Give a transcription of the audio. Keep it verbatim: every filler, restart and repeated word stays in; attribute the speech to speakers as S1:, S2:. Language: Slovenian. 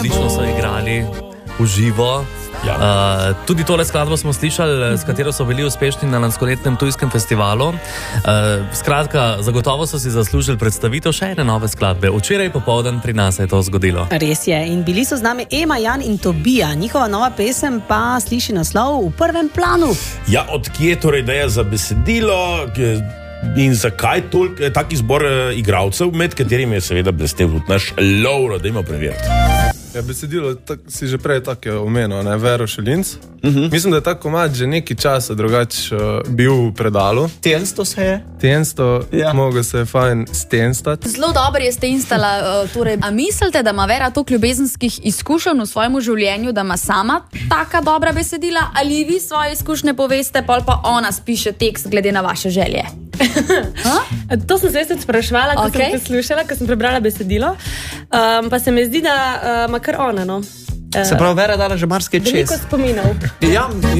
S1: Odlično so igrali v živo. Ja. Uh, tudi tole skladbo smo slišali, s katero so bili uspešni na lanskoletnem tujskem festivalu. Uh, skratka, zagotovo so si zaslužili predstavitev še ene nove skladbe. Včeraj popoldan pri nas se je to zgodilo.
S2: Res je. In bili so z nami Ema, Jan in Tobija. Njihova nova pesem pa sliši naslov V prvem planu.
S3: Ja, odkje torej ideja za besedilo in zakaj toliko tak izbor igralcev, med katerimi je seveda blestev tudi naš Lovro, da ima preveriti.
S4: Ja, besedilo tak, si že prej tako omenil, ne, Vero Šelinc. Uh-huh. Mislim, da je ta komad že nekaj časa drugač uh, bil v predalu.
S5: Tensto se je.
S4: Tensto, ja. Mogo se je fajn stenstati.
S6: Zelo dobro je stenstala, uh, torej, a mislite, da ima Vera toliko ljubezenskih izkušenj v svojem življenju, da ima sama taka dobra besedila, ali vi svoje izkušnje poveste, pol pa ona spiše tekst glede na vaše želje?
S7: To sem se tudi spraševala, ko okay. sem poslušala, ko sem prebrala besedilo, um, pa se mi zdi, da ima uh, kar ona, no.
S5: Se pravi, Vera dala že marsikaj čez.
S7: Veliko spominov.
S5: Ja,